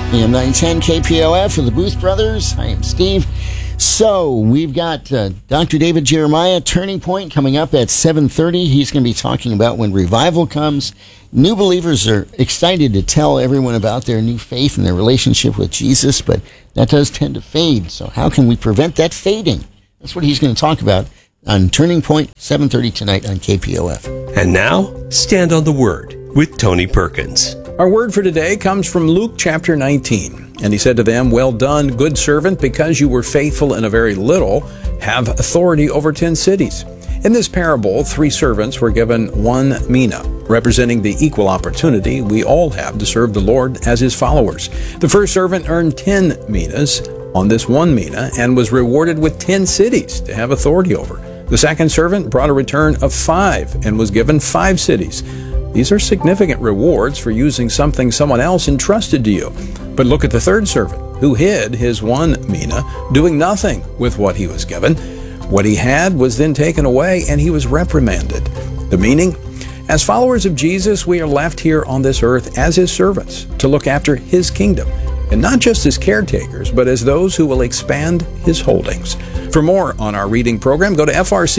AM 910 KPOF for the Booth Brothers. I am Steve. So we've got Dr. David Jeremiah, Turning Point, coming up at 7:30. He's going to be talking about when revival comes. New believers are excited to tell everyone about their new faith and their relationship with Jesus, but that does tend to fade. So how can we prevent that fading? That's what he's going to talk about on Turning Point, 7:30 tonight on KPOF. And now, Stand on the Word with Tony Perkins. Our word for today comes from Luke chapter 19. And he said to them, "Well done, good servant, because you were faithful in a very little, have authority over 10 cities." In this parable, 3 servants were given 1 mina, representing the equal opportunity we all have to serve the Lord as his followers. The first servant earned 10 minas on this 1 mina and was rewarded with 10 cities to have authority over. The second servant brought a return of 5 and was given 5 cities. These are significant rewards for using something someone else entrusted to you. But look at the third servant, who hid his 1 mina, doing nothing with what he was given. What he had was then taken away, and he was reprimanded. The meaning? As followers of Jesus, we are left here on this earth as his servants to look after his kingdom, and not just as caretakers, but as those who will expand his holdings. For more on our reading program, go to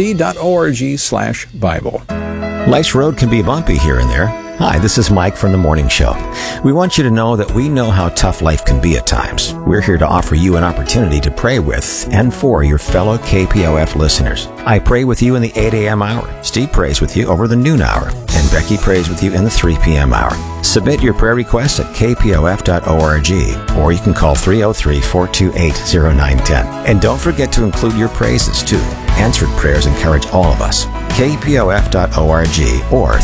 frc.org/Bible. Life's road can be bumpy here and there. Hi, this is Mike from The Morning Show. We want you to know that we know how tough life can be at times. We're here to offer you an opportunity to pray with and for your fellow KPOF listeners. I pray with you in the 8 a.m. hour. Steve prays with you over the noon hour. And Becky prays with you in the 3 p.m. hour. Submit your prayer requests at kpof.org, or you can call 303-428-0910. And don't forget to include your praises, too. Answered prayers encourage all of us. kpof.org or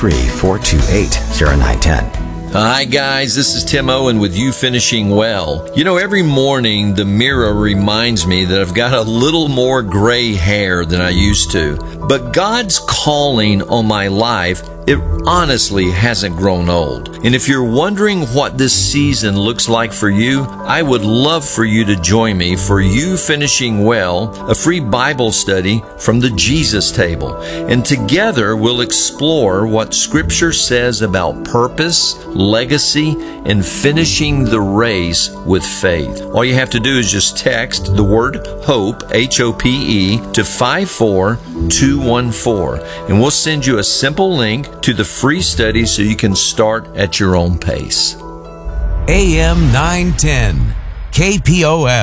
303-428-0910. Hi guys, this is Tim Owen with You Finishing Well. You know, every morning the mirror reminds me that I've got a little more gray hair than I used to. But God's calling on my life, it honestly hasn't grown old. And if you're wondering what this season looks like for you, I would love for you to join me for You Finishing Well, a free Bible study from the Jesus Table. And together we'll explore what Scripture says about purpose, legacy, and finishing the race with faith. All you have to do is just text the word HOPE, H-O-P-E, to 54214, and we'll send you a simple link to the free study so you can start at your own pace. AM 910, KPOF.